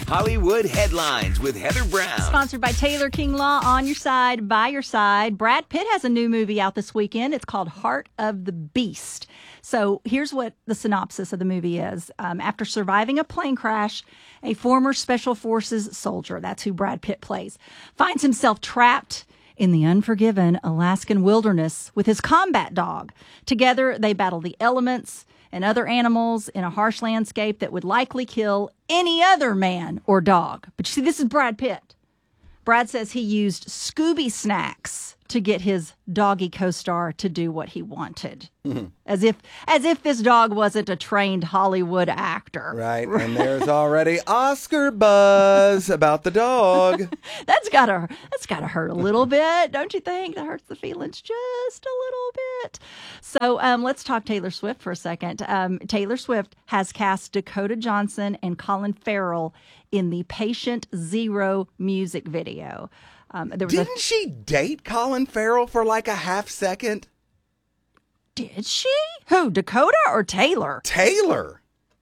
Hollywood Headlines with Heather Brown. Sponsored by Taylor King Law, on your side, by your side. Brad Pitt has a new movie out this weekend. It's called Heart of the Beast. So here's what the synopsis of the movie is. After surviving a plane crash, a former Special Forces soldier, that's who Brad Pitt plays, finds himself trapped in the unforgiven Alaskan wilderness with his combat dog. Together, they battle the elements and other animals in a harsh landscape that would likely kill any other man or dog. But you see, this is Brad Pitt. Brad says he used Scooby snacks to get his doggy co-star to do what he wanted. Mm-hmm. As if this dog wasn't a trained Hollywood actor. Right, and there's already Oscar buzz about the dog. That's gotta hurt a little bit, don't you think? That hurts the feelings just a little bit. So let's talk Taylor Swift for a second. Taylor Swift has cast Dakota Johnson and Colin Farrell in the Patient Zero music video. Didn't she date Colin Farrell for like a half second? Did she? Who, Dakota or Taylor? Taylor.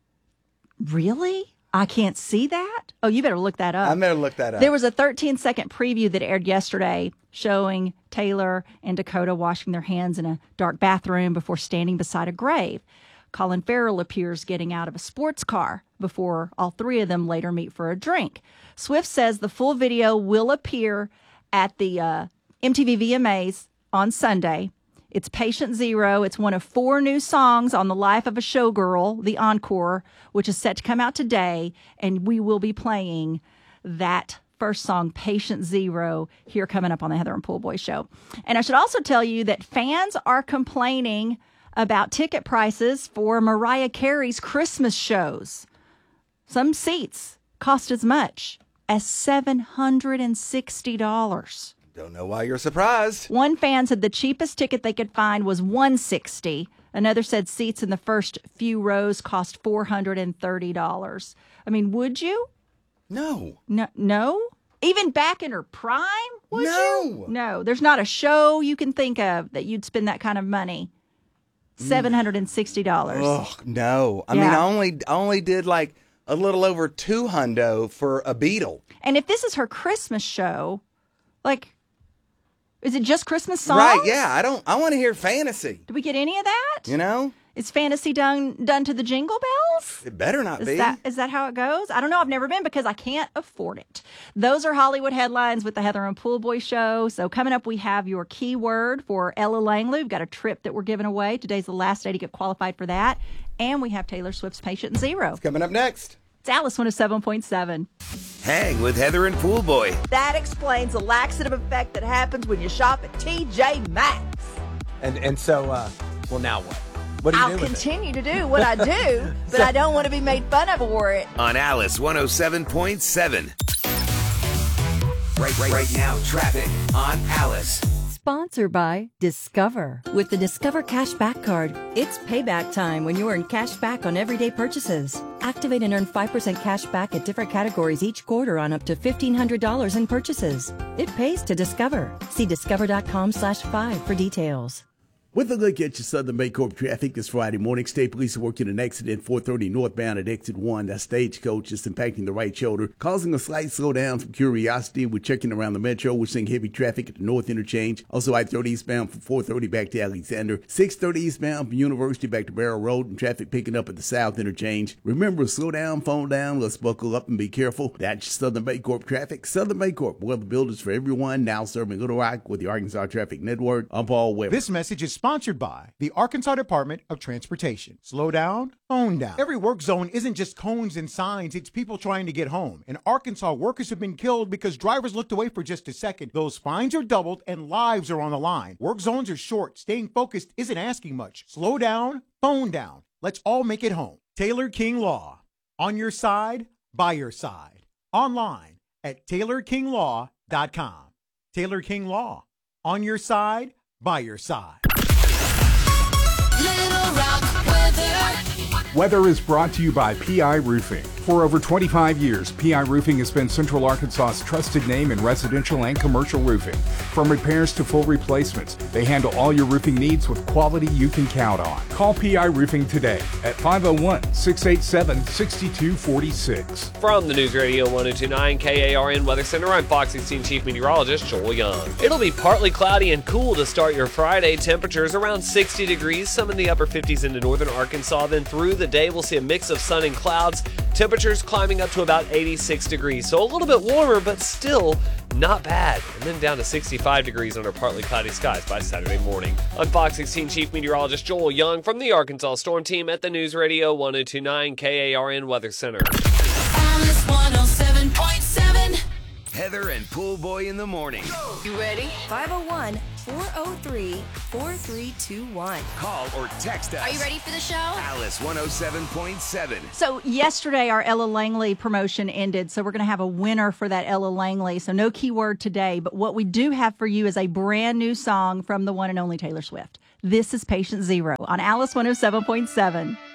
Really? I can't see that. Oh, you better look that up. I better look that up. There was a 13-second preview that aired yesterday showing Taylor and Dakota washing their hands in a dark bathroom before standing beside a grave. Colin Farrell appears getting out of a sports car before all three of them later meet for a drink. Swift says the full video will appear at the MTV VMAs on Sunday. It's Patient Zero. It's one of 4 new songs on the life of a showgirl, the encore, which is set to come out today. And we will be playing that first song, Patient Zero, here coming up on the Heather and Pool Boy Show. And I should also tell you that fans are complaining about ticket prices for Mariah Carey's Christmas shows. Some seats cost as much as $760. Don't know why you're surprised. One fan said the cheapest ticket they could find was $160. Another said seats in the first few rows cost $430. I mean, would you? No. No? Even back in her prime, would you? No. No. There's not a show you can think of that you'd spend that kind of money. $760. Oh, no. I mean, I only did like a little over $200 for a Beatle. And if this is her Christmas show, like, is it just Christmas songs? Right, yeah. I want to hear fantasy. Do we get any of that? You know? Is fantasy done to the Jingle Bells? It better not be. Is that how it goes? I don't know. I've never been because I can't afford it. Those are Hollywood Headlines with the Heather and Pool Boy Show. So coming up, we have your keyword for Ella Langley. We've got a trip that we're giving away. Today's the last day to get qualified for that. And we have Taylor Swift's Patient Zero. It's coming up next. It's Alice 107.7. Hang with Heather and Pool Boy. That explains the laxative effect that happens when you shop at TJ Maxx. And so, well, now what? What do you I'll continue to do what I do, but I don't want to be made fun of for it. On Alice 107.7. Right now, traffic on Alice. Sponsored by Discover. With the Discover Cashback Card, it's payback time when you earn cash back on everyday purchases. Activate and earn 5% cash back at different categories each quarter on up to $1,500 in purchases. It pays to Discover. See discover.com/5 for details. With a look at your Southern Baycorp traffic this Friday morning, State Police are working an accident 430 northbound at exit 1. That stagecoach is impacting the right shoulder, causing a slight slowdown from Curiosity. We're checking around the metro. We're seeing heavy traffic at the north interchange. Also, I-30 eastbound from 430 back to Alexander. 630 eastbound from University back to Barrow Road, and traffic picking up at the south interchange. Remember, slow down, phone down. Let's buckle up and be careful. That's your Southern Baycorp traffic. Southern Baycorp, weather builders for everyone, now serving Little Rock with the Arkansas Traffic Network. I'm Paul Weber. This message is sponsored by the Arkansas Department of Transportation. Slow down, phone down. Every work zone isn't just cones and signs, it's people trying to get home. In Arkansas, workers have been killed because drivers looked away for just a second. Those fines are doubled and lives are on the line. Work zones are short. Staying focused isn't asking much. Slow down, phone down. Let's all make it home. Taylor King Law. On your side, by your side. Online at TaylorKingLaw.com. Taylor King Law. On your side, by your side. Weather is brought to you by PI Roofing. For over 25 years, PI Roofing has been Central Arkansas's trusted name in residential and commercial roofing. From repairs to full replacements, they handle all your roofing needs with quality you can count on. Call PI Roofing today at 501-687-6246. From the News Radio 102.9 KARN Weather Center, I'm Fox 16 Chief Meteorologist Joel Young. It'll be partly cloudy and cool to start your Friday. Temperatures around 60 degrees, some in the upper 50s into northern Arkansas. Then through the day, we'll see a mix of sun and clouds. Temperatures climbing up to about 86 degrees, so a little bit warmer, but still not bad. And then down to 65 degrees under partly cloudy skies by Saturday morning. I'm Fox 16 Chief Meteorologist Joel Young from the Arkansas Storm Team at the News Radio 102.9 KARN Weather Center. Alice 107.7. Heather and Pool Boy in the morning. You ready? 501-403-4321. Call or text us. Are you ready for the show? Alice 107.7. So yesterday, our Ella Langley promotion ended, so we're going to have a winner for that Ella Langley. So no keyword today, but what we do have for you is a brand new song from the one and only Taylor Swift. This is Patient Zero on Alice 107.7.